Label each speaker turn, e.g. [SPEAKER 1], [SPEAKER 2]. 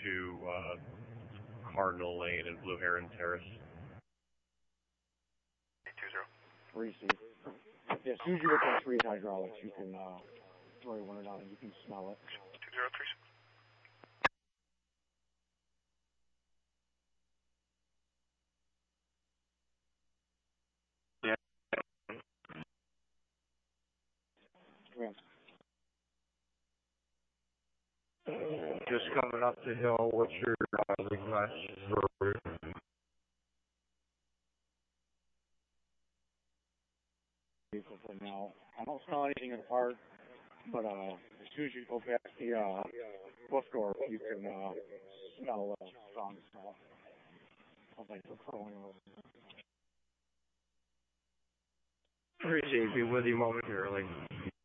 [SPEAKER 1] to Cardinal Lane and Blue Heron Terrace.
[SPEAKER 2] 820. Receive. Yeah, as soon as you get those three hydraulics, you can throw one out and you can smell it.
[SPEAKER 3] 203.
[SPEAKER 4] Just coming up the hill, what's your request for
[SPEAKER 2] now? I don't smell anything in the park, but as soon as you go past the bus door, you can smell a strong smell. Sounds like they're crawling over.
[SPEAKER 4] Appreciate you with you momentarily.